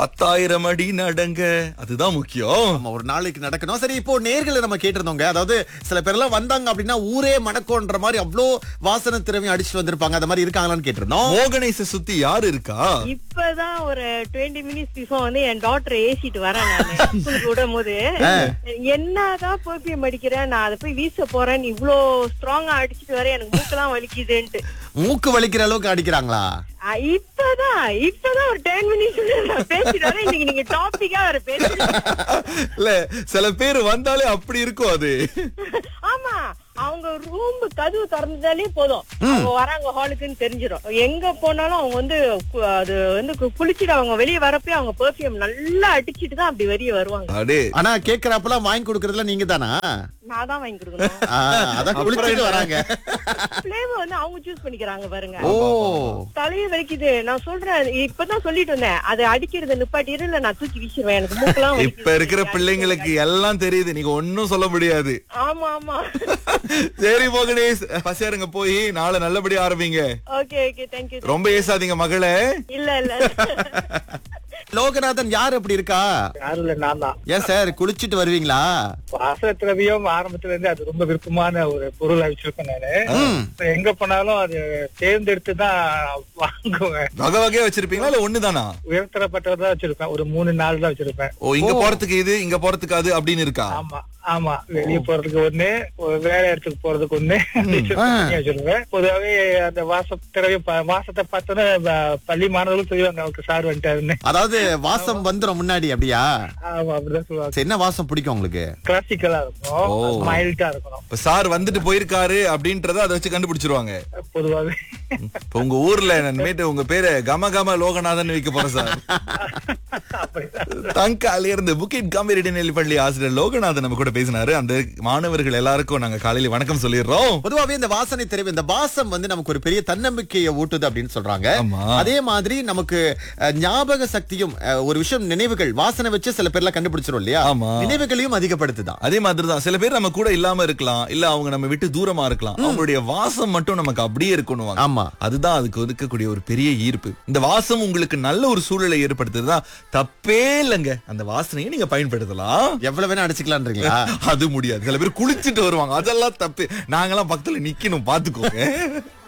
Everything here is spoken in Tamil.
10,000 அடி நடங்க, அதுதான் முக்கியம். ஆமா, ஒரு நாளைக்கு நடக்கணும். சரி, இப்போ நேர்களை நம்ம கேட்டிருந்தோங்க. அதாவது சில பேர்லாம் வந்தாங்க அப்படின்னா ஊரே மணக்கோன்ற மாதிரி அவ்வளோ வாசனை திரவியம் அடிச்சுட்டு வந்திருப்பாங்க. அந்த மாதிரி இருக்காங்களான்னு கேட்டிருந்தோம். மோகனேச சுத்தி யாரு இருக்கா? இப்பதான் ஒரு 20 மினிட்ஸ் பிஃபோர் வந்து என் டாக்டர் ஏசிட்டு வரேன். நானு ஸ்கூலுக்கு விடும் போது என்னதான் பெர்ஃபியூம் அடிக்கிறேன், நான் அதை போய் வீச போறேன், நீ இவ்ளோ ஸ்ட்ராங்கா அடிச்சிட்டு வர, எனக்கு மூக்கெல்லாம் வலிக்குதுன்ட்டு. மூக்கு வலிக்கிற அளவுக்கு அடிக்கிறாங்களா? இப்பதான் ஒரு 10 மினிட்ஸ் பேசிட்டு வரேன். இன்னைக்கு நீங்க டாபிக்கா வர பேசுறீங்க. இல்ல, சில பேர் வந்தாலே அப்படி இருக்கும் அது. ஆமா, அவங்க ரூம் கதவு திறந்தாலே போதும், அவங்க வராங்க ஹாலுக்குன்னு தெரிஞ்சிடும். எங்க போனாலும் அவங்க வந்து அது வந்து குளிச்சுட்டு அவங்க வெளியே வரப்பே அவங்க பெர்ஃபியூம் நல்லா அடிச்சிட்டு தான் அப்படி வெளியே வருவாங்க. ஆனா கேக்குறப்பெல்லாம் வாங்கி கொடுக்கறதுல நீங்க தானா? நான் தான் வாங்கி கொடுக்கணும். அதான் குளிச்சுட்டு வராங்க. ஃப்ளேவர் வந்து அவங்க சூஸ் பண்ணிக்கிறாங்க பாருங்க. தலையை வலிக்குது, நான் சொல்றேன், இப்பதான் சொல்லிட்டு வந்தேன், அது அடிக்கிறது நிப்பாட்டிரு, இல்ல நான் தூக்கி வீசிடுவேன், எனக்கு மூக்கெல்லாம் வலிக்குது. இப்ப இருக்கிற பிள்ளைங்களுக்கு எல்லாம் தெரியுது, நீங்க ஒன்னும் சொல்ல முடியாது. ஆமா ஆமா. சரி மோகனேஷ், பசியாருங்க, போய் நாளை நல்லபடியா ஆரம்பிங்க. Okay okay, thank you. ரொம்ப ஏசாதீங்க மகளே. இல்ல இல்ல. லோகநாதன் யார் அப்படி இருக்கா? யாரும் இல்ல, நான் தான். ஏன் சார், குளிச்சிட்டு வருவீங்களா? வாசன திரவியம் ஆரம்பத்துல இருந்து அது ரொம்ப விருப்பமான ஒரு பொருளா வச்சிருக்கேன் நானு. எங்க போனாலும் அது தேர்ந்தெடுத்து தான் வாங்குவேன். வகை வகையா வச்சிருப்பீங்களா இல்ல ஒண்ணுதானா? உயர்த்தரப்பட்டதான் வச்சிருப்பேன், ஒரு 3-4 தான் வச்சிருப்பேன். ஓ, இங்க போறதுக்கு இது, இங்க போறதுக்கு அது அப்படின்னு இருக்கா? ஆமா ஆமா, வெளியே போறதுக்கு ஒண்ணு, வேலை இடத்துக்கு போறதுக்கு ஒண்ணு வச்சிருப்பேன். பொதுவாவே அந்த வாசத்தை பார்த்தோன்னா பள்ளி மாணவர்கள் சொல்லுவாங்க, அவருக்கு சார் வந்துட்டாருன்னு. அதாவது வாசம் வந்துரும் முன்னாடி, அப்படியா? ஆமா, அப்படிதான் சொல்லுவாங்க. என்ன வாசம் பிடிக்கும் உங்களுக்கு? கிளாசிக்கலா இருக்கும், மைல்டா இருக்கணும். இப்ப சார் வந்துட்டு போயிருக்காரு அப்படின்றத அதை வச்சு கண்டுபிடிச்சிருவாங்க பொதுவாவே. இப்ப உங்க ஊர்ல நன்மேட்டு உங்க பேரு கம லோகநாதன் வைக்க போற சார். தங்கால இருந்து புக்கிட் காம்பேரிட்டி பள்ளி ஆசிரியர் லோகநாதன் நம்ம கூட பேசினாரு. அந்த மாணவர்கள் எல்லாருக்கும் நாங்க காலையில வணக்கம் சொல்லிடுறோம். பொதுவாவே இந்த வாசனை தெரிவு, இந்த வாசம் வந்து நமக்கு ஒரு பெரிய தன்னம்பிக்கையை ஊட்டுது அப்படின்னு சொல்றாங்க. அதே மாதிரி நமக்கு ஞாபக சக்தியும், ஒரு விஷயம் நினைவுகள் வாசனை வச்சு சில பேர்லாம் கண்டுபிடிச்சிரும் இல்லையா? நினைவுகளையும் அதிகப்படுத்துதான். அதே மாதிரிதான் சில பேர் நம்ம கூட இல்லாம இருக்கலாம், இல்ல அவங்க நம்ம விட்டு தூரமா இருக்கலாம், அவங்களுடைய வாசம் மட்டும் நமக்கு அப்படியே இருக்கணும். ஆமா, அதுதான் அதுக்கு இருக்கக்கூடிய ஒரு பெரிய ஈர்ப்பு. இந்த வாசம் உங்களுக்கு நல்ல ஒரு சூழலை ஏற்படுத்துறதா தப்பே இல்லைங்க. அந்த வாசனையை நீங்க பயன்படுத்தலாம், எவ்வளவு வேணா அடிச்சுக்கலான்றீங்களா? அது முடியாது. சில பேர் குளிச்சுட்டு வருவாங்க, அதெல்லாம் தப்பு. நாங்கெல்லாம் பக்கத்துல நிக்கணும், பாத்துக்கோங்க.